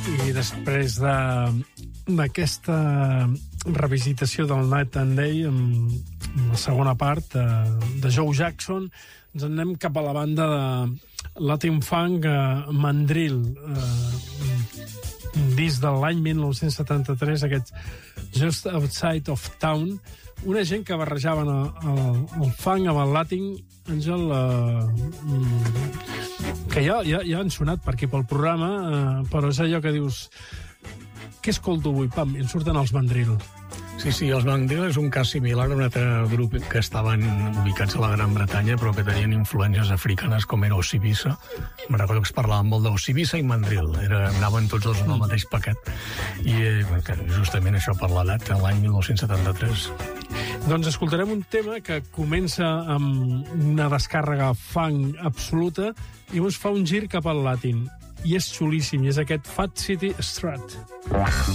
I després d'aquesta revisitació del Night and Day, amb la segona part de Joe Jackson, ens anem cap a la banda de Latin Funk Mandrill, un disc de l'any 1973, aquest Just Outside of Town, una gent que barrejaven el funk amb el latin, Àngel, que ja han sonat per aquí pel programa, però és allò que dius, què escolto avui? Pam, i en surten els Mandrill. Sí, els Mandrill és un cas similar a un altre grup que estaven ubicats a la Gran Bretanya, però que tenien influències africanes, com era Osibisa. Me recordo que es parlaven molt d'Osibisa i Mandrill. Anaven tots dos en el mateix paquet. I justament això per l'edat, l'any 1973. Doncs escoltarem un tema que comença amb una descàrrega funk absoluta i ens fa un gir cap al latin. I és xulíssim, i és aquest Fat City Strut.